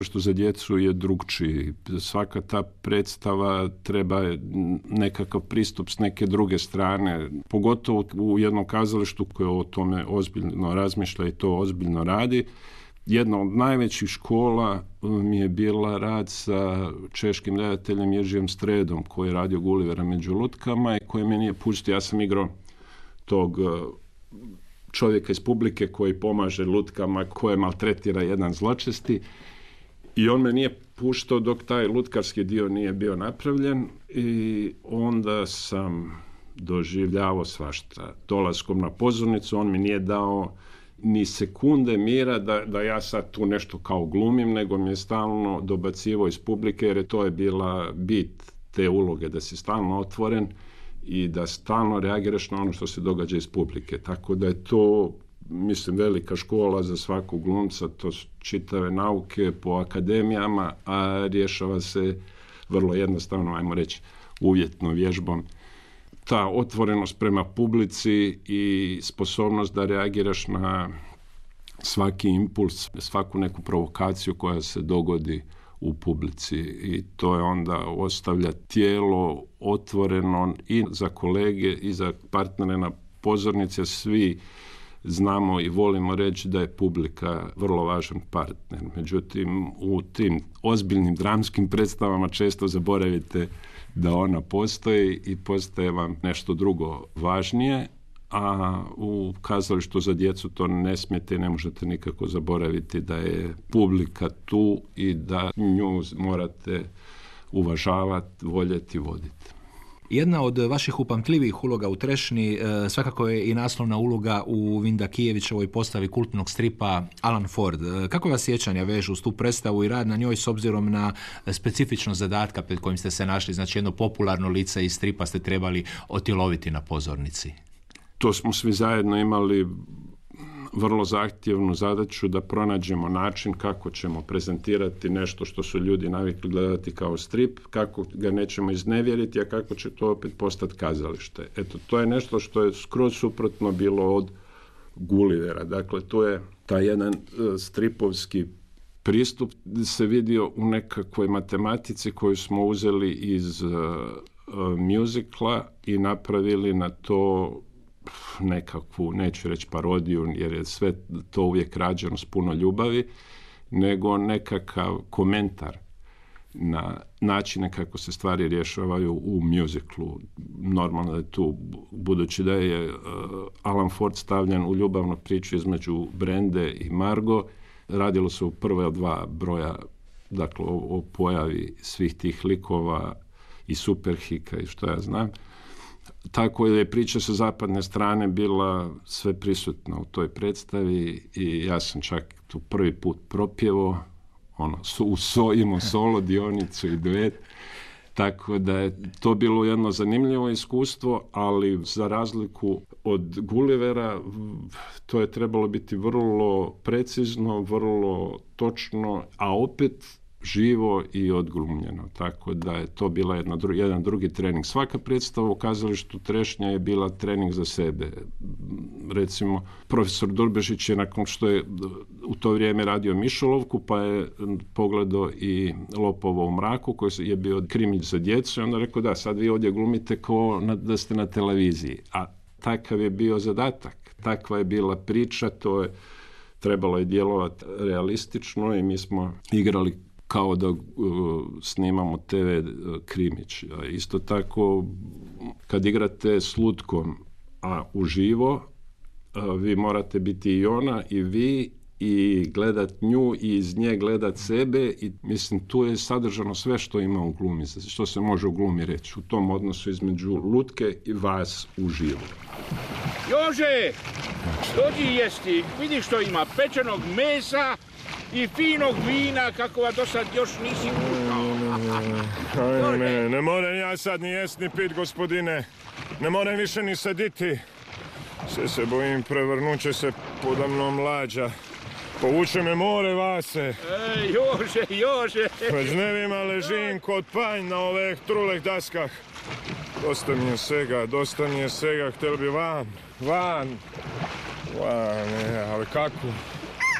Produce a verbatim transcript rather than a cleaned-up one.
što za djecu je drugčiji. Svaka ta predstava treba nekakav pristup s neke druge strane, pogotovo u jednom kazalištu koje o tome ozbiljno razmišlja i to ozbiljno radi. Jedna od najvećih škola mi je bila rad sa češkim redateljem Jeržijem Stredom, koji je radio Gullivera među lutkama i koji me nije pustio. Ja sam igrao tog čovjeka iz publike koji pomaže lutkama, koje maltretira jedan zločesti. I on me nije puštao dok taj lutkarski dio nije bio napravljen i onda sam doživljavao svašta. Dolaskom na pozornicu on mi nije dao ni sekunde mira da, da ja sad tu nešto kao glumim, nego mi je stalno dobacivao iz publike, jer je to je bila bit te uloge, da si stalno otvoren i da stalno reagiraš na ono što se događa iz publike. Tako da je to, mislim, velika škola za svaku glumca, to su čitave nauke po akademijama, a rješava se vrlo jednostavno, ajmo reći, uvjetno vježbom. Ta otvorenost prema publici i sposobnost da reagiraš na svaki impuls, svaku neku provokaciju koja se dogodi u publici, i to je onda ostavlja tijelo otvoreno i za kolege i za partnere na pozornici. Svi znamo i volimo reći da je publika vrlo važan partner. Međutim, u tim ozbiljnim dramskim predstavama često zaboravite da ona postoji i postaje vam nešto drugo važnije, a u kazalištu za djecu to ne smijete i ne možete nikako zaboraviti da je publika tu i da nju morate uvažavati, voljeti, voditi. Jedna od vaših upamtljivih uloga u Trešnji e, svakako je i naslovna uloga u Vindakijevićevoj postavi kultnog stripa Alan Ford. E, kako vas sjećanja vežu uz tu predstavu i rad na njoj s obzirom na specifičnost zadatka pred kojim ste se našli? Znači, jedno popularno lice iz stripa ste trebali otjeloviti na pozornici. To smo svi zajedno imali vrlo zahtjevnu zadaću da pronađemo način kako ćemo prezentirati nešto što su ljudi navikli gledati kao strip, kako ga nećemo iznevjeriti, a kako će to opet postati kazalište. Eto, to je nešto što je skroz suprotno bilo od Gullivera. Dakle, to je taj jedan stripovski pristup se vidio u nekakvoj matematici koju smo uzeli iz uh, muzikla i napravili na to nekakvu, neću reći parodiju, jer je sve to uvijek rađeno s puno ljubavi, nego nekakav komentar na načine kako se stvari rješavaju u muziklu. Normalno je tu, budući da je uh, Alan Ford stavljen u ljubavnu priču između Brende i Margo, radilo se u prve dva broja, dakle o, o pojavi svih tih likova i Superhika i što ja znam. Tako je priča sa zapadne strane bila sve prisutna u toj predstavi i ja sam čak tu prvi put propjevo, ono, u so, imao solo, dionicu i duet, tako da je to bilo jedno zanimljivo iskustvo, ali za razliku od Gullivera to je trebalo biti vrlo precizno, vrlo točno, a opet živo i odglumljeno, tako da je to bila jedna, jedan drugi trening. Svaka predstava u kazalištu Trešnja je bila trening za sebe. Recimo, profesor Durbešić je nakon što je u to vrijeme radio Mišolovku, pa je pogledao i Lopovo u mraku, koji je bio krimić za djecu, i onda rekao da, sad vi ovdje glumite kao da ste na televiziji. A takav je bio zadatak, takva je bila priča, to je trebalo je djelovati realistično i mi smo igrali kao da uh, snimamo te ve krimić. Isto tako, kad igrate s lutkom, a uživo, uh, vi morate biti i ona i vi, i gledat nju i iz nje gledat sebe, i mislim tu je sadržano sve što ima u glumi, što se može u glumi reći, u tom odnosu između lutke i vas uživo. Jože, dođi jesti, vidi što ima, pečenog mesa i finog vina, kakova do sad još nisi učao. Ne, ne, ne moram ja sad ni jest ni pit, gospodine. Ne moram više ni saditi. Sve se bojim, prevrnuće se poda mnom lađa. Povuče me more, Vase. Ej, Jože, Jože. Već nevima ležim kod panj na ovih truleh daskah. Dosta mi je svega, dosta mi je svega, htjel bi van, van. Van, ne, ali kako?